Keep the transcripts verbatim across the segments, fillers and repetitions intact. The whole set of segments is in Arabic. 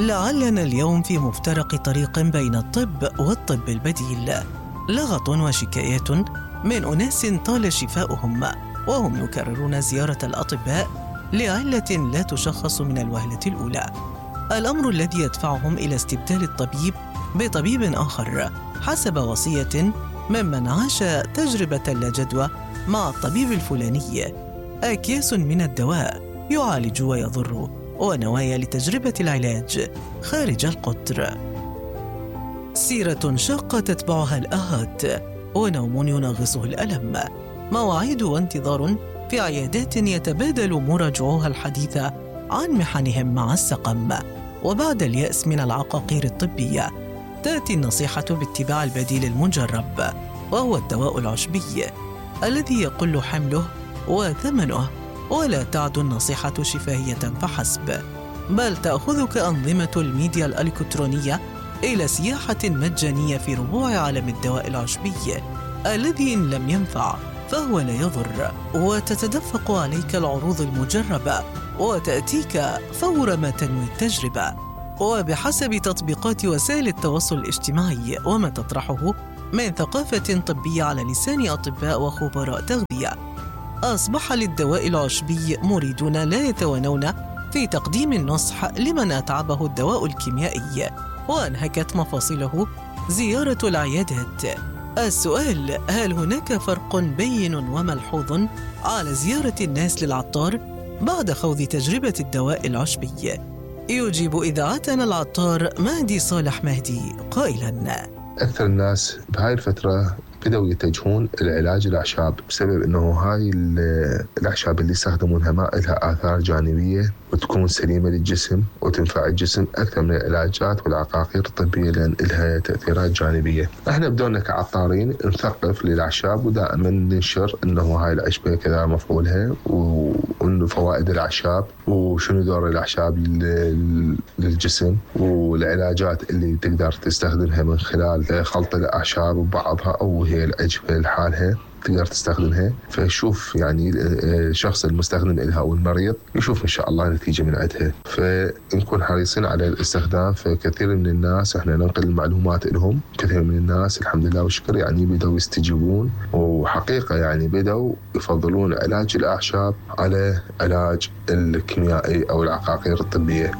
لعلنا اليوم في مفترق طريق بين الطب والطب البديل. لغط وشكايات من أناس طال شفاؤهم وهم يكررون زيارة الأطباء لعلة لا تشخص من الوهلة الأولى، الأمر الذي يدفعهم إلى استبدال الطبيب بطبيب آخر حسب وصية ممن عاش تجربة لا جدوى مع الطبيب الفلاني. أكياس من الدواء يعالج ويضر، ونوايا لتجربة العلاج خارج القطر. سيرة شاقة تتبعها الآهات، ونوم ينغصه الألم، مواعيد وانتظار في عيادات يتبادل مراجعوها الحديث عن محنهم مع السقم. وبعد اليأس من العقاقير الطبية تأتي النصيحة باتباع البديل المجرب، وهو الدواء العشبي الذي يقل حمله وثمنه، ولا تعد النصيحة شفاهية فحسب، بل تأخذك أنظمة الميديا الإلكترونية إلى سياحة مجانية في ربوع عالم الدواء العشبي الذي إن لم ينفع فهو لا يضر، وتتدفق عليك العروض المجربة وتأتيك فور ما تنوي التجربة. وبحسب تطبيقات وسائل التواصل الاجتماعي وما تطرحه من ثقافة طبية على لسان أطباء وخبراء تغذية، أصبح للدواء العشبي مريدون لا يتوانون في تقديم النصح لمن أتعبه الدواء الكيميائي وأنهكت مفاصله زيارة العيادات. السؤال: هل هناك فرق بين وملحوظ على زيارة الناس للعطار بعد خوض تجربة الدواء العشبي؟ يجيب إذاعتنا العطار مهدي صالح مهدي قائلاً: أكثر الناس بهاي الفترة بدأوا يتجهون العلاج الأعشاب بسبب أنه هاي الأعشاب اللي يستخدمونها ما لها آثار جانبية وتكون سليمة للجسم وتنفع الجسم أكثر من العلاجات والعقاقير الطبية لأن لها تأثيرات جانبية. احنا بدونا كعطارين نثقف للأعشاب ودائما ننشر أنه هاي الأشبه كذا مفعولها وأنه فوائد الأعشاب وشنو دور الأعشاب للجسم والعلاجات اللي تقدر تستخدمها من خلال خلط الأعشاب وبعضها أو هي الأجبة لحالها تقدر تستخدمها. فشوف يعني الشخص المستخدم لها أو المريض يشوف إن شاء الله نتيجة من عندها، فنكون حريصين على الاستخدام. فكثير من الناس إحنا ننقل المعلومات لهم، كثير من الناس الحمد لله والشكر يعني بدأوا يستجيبون، وحقيقة يعني بدأوا يفضلون علاج الأعشاب على علاج الكيميائي أو العقاقير الطبية.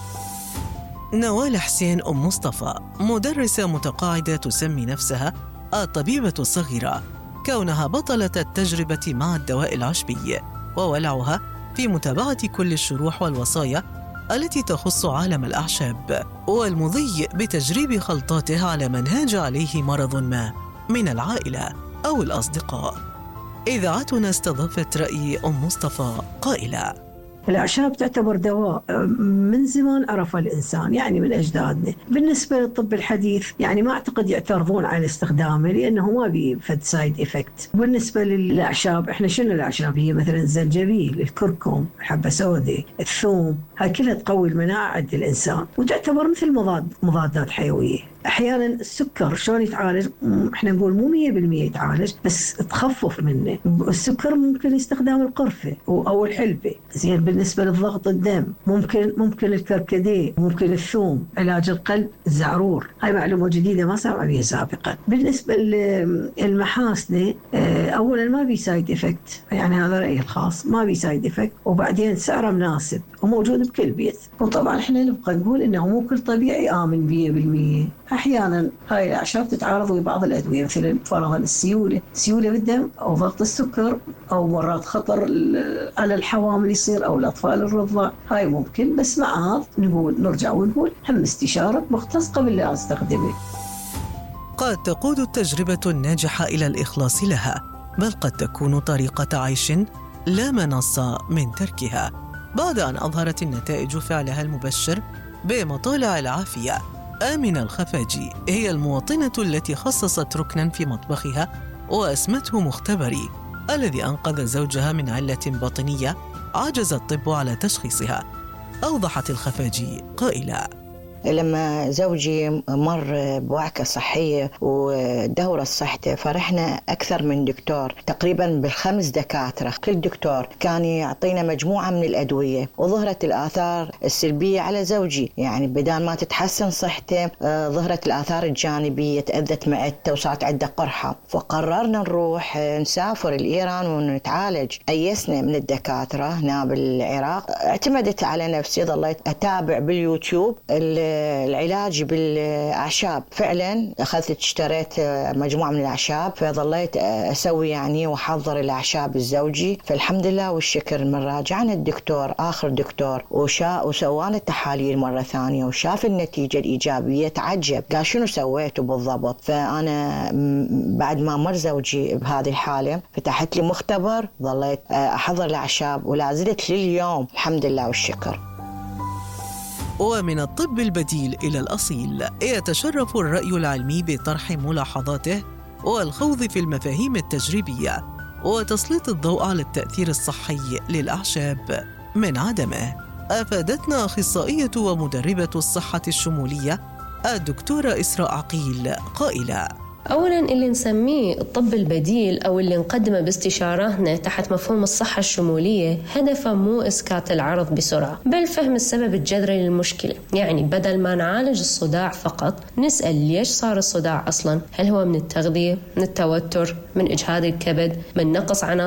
نوال حسين أم مصطفى مدرسة متقاعدة تسمي نفسها الطبيبة الصغيرة، كونها بطلة التجربة مع الدواء العشبي وولعها في متابعة كل الشروح والوصايا التي تخص عالم الأعشاب والمضي بتجريب خلطاته على من هاج عليه مرض ما من العائلة أو الأصدقاء. إذاعتنا استضافت رأي أم مصطفى قائلة: الأعشاب تعتبر دواء من زمان عرف الإنسان، يعني من أجدادنا. بالنسبة للطب الحديث يعني ما أعتقد يعترضون على استخدامه لأنه ما بيه فد سايد إفكت. بالنسبة للأعشاب إحنا شنو الأعشاب؟ هي مثلا الزنجبيل، الكركم، الحبة سوداء، الثوم، هاي كلها تقوي المناعة عند الإنسان وتعتبر مثل مضاد مضادات حيوية. أحيانا السكر شلون يتعالج؟ إحنا نقول مو مية بالمية يتعالج بس تخفف منه. السكر ممكن يستخدام القرفة أو الحلبة. زين بالنسبة للضغط الدم ممكن ممكن الكركديه، ممكن الثوم. علاج القلب الزعرور. هاي معلومة جديدة ما سمع بها سابقا. بالنسبة للمحاسنة أولا ما بي سايد إفكت، يعني هذا رأيي الخاص، ما بي سايد إفكت، وبعدين سعره مناسب وموجود بكل بيت. وطبعا إحنا نبقى نقول إنه مو كل طبيعي آمن مية بالمية. أحيانا هاي الأعشاب تتعارض مع بعض الأدوية مثل فرضا السيولة سيولة بالدم أو ضغط السكر أو مرات خطر على الحوامل يصير أو الأطفال الرضع. هاي ممكن، بس مع هذا نقول نرجع ونقول هم استشارة مختص قبل لا أستخدمه. قد تقود التجربة الناجحة إلى الإخلاص لها، بل قد تكون طريقة عيش لا منص من تركها بعد أن أظهرت النتائج فعلها المبشر بمطالع العافية. آمنة الخفاجي هي المواطنة التي خصصت ركناً في مطبخها وأسمته مختبري الذي أنقذ زوجها من علة باطنية عجز الطب على تشخيصها. أوضحت الخفاجي قائلة: لما زوجي مر بوعكة صحية ودورة صحته، فرحنا أكثر من دكتور، تقريبا بالخمس دكاترة، كل دكتور كان يعطينا مجموعة من الأدوية، وظهرت الآثار السلبية على زوجي. يعني بدال ما تتحسن صحته ظهرت الآثار الجانبية، تأذت معدته وصارت عنده قرحة. فقررنا نروح نسافر الإيران ونتعالج. أيسنا من الدكاترة هنا بالعراق. اعتمدت على نفسي، ظليت أتابع باليوتيوب العلاج بالأعشاب. فعلا أخذت اشتريت مجموعة من الأعشاب، فظليت أسوي يعني وحضر الأعشاب الزوجي. فالحمد لله والشكر من راجعنا الدكتور آخر دكتور وشا وسوانا التحاليل مرة ثانية وشاف النتيجة الإيجابية، تعجب قال شنو سويته بالضبط. فأنا بعد ما مر زوجي بهذه الحالة فتحت لي مختبر، ظليت أحضر الأعشاب ولا زلت لليوم الحمد لله والشكر. ومن الطب البديل إلى الأصيل يتشرف الرأي العلمي بطرح ملاحظاته والخوض في المفاهيم التجريبية وتسليط الضوء على التأثير الصحي للأعشاب من عدمه. أفادتنا أخصائية ومدربة الصحة الشمولية الدكتورة إسراء عقيل قائلة: أولاً اللي نسميه الطب البديل أو اللي نقدمه باستشاراتنا تحت مفهوم الصحة الشمولية هدفه مو إسكات العرض بسرعة، بل فهم السبب الجذري للمشكلة. يعني بدل ما نعالج الصداع فقط نسأل ليش صار الصداع أصلاً. هل هو من التغذية، من التوتر، من إجهاد الكبد، من نقص عناصر